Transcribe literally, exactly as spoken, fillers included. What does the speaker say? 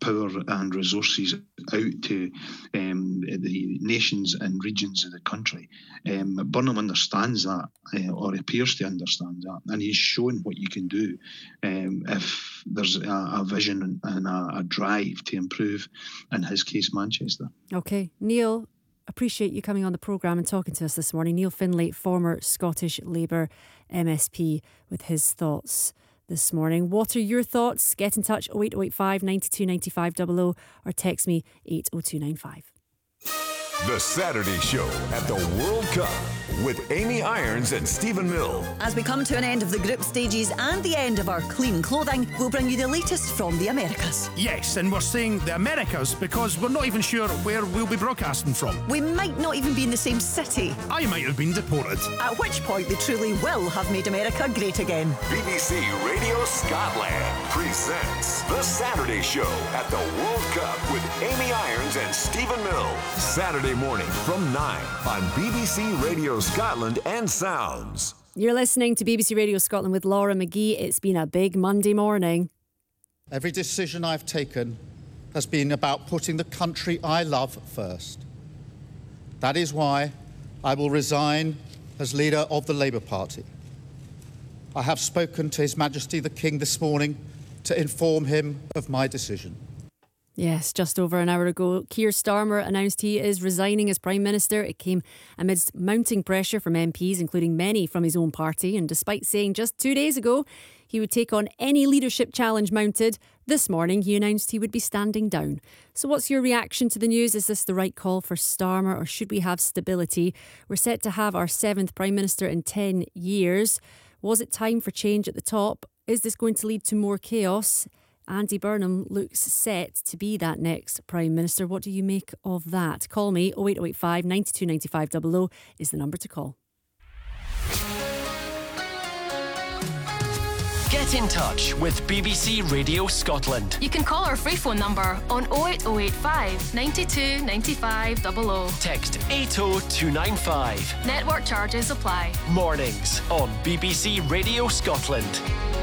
power and resources out to um, the nations and regions of the country. Um, Burnham understands that, uh, or appears to understand that, and he's shown what you can do um, if there's a, a vision and a, a drive to improve, in his case, Manchester. Okay, Neil, appreciate you coming on the programme and talking to us this morning. Neil Findlay, former Scottish Labour M S P, with his thoughts this morning. What are your thoughts? Get in touch oh eight oh eight five, nine two nine five double oh or text me eight oh two nine five. The Saturday Show at the World Cup with Amy Irons and Stephen Mill. As we come to an end of the group stages and the end of our clean clothing, we'll bring you the latest from the Americas. Yes, and we're saying the Americas because we're not even sure where we'll be broadcasting from. We might not even be in the same city. I might have been deported. At which point they truly will have made America great again. B B C Radio Scotland presents The Saturday Show at the World Cup with Amy Irons and Stephen Mill. Saturday morning from nine on B B C Radio Scotland and Sounds. You're listening to B B C Radio Scotland with Laura McGee. It's been a big Monday morning. Every decision I've taken has been about putting the country I love first. That is why I will resign as leader of the Labour Party. I have spoken to His Majesty the King this morning to inform him of my decision. Yes, just over an hour ago, Keir Starmer announced he is resigning as Prime Minister. It came amidst mounting pressure from M Ps, including many from his own party. And despite saying just two days ago he would take on any leadership challenge mounted, this morning he announced he would be standing down. So what's your reaction to the news? Is this the right call for Starmer, or should we have stability? We're set to have our seventh Prime Minister in ten years. Was it time for change at the top? Is this going to lead to more chaos? Andy Burnham looks set to be that next Prime Minister. What do you make of that? Call me oh eight oh eight five, nine two nine five double oh is the number to call. Get in touch with B B C Radio Scotland. You can call our free phone number on oh eight oh eight five, nine two nine five double oh. Text eight oh two nine five. Network charges apply. Mornings on B B C Radio Scotland.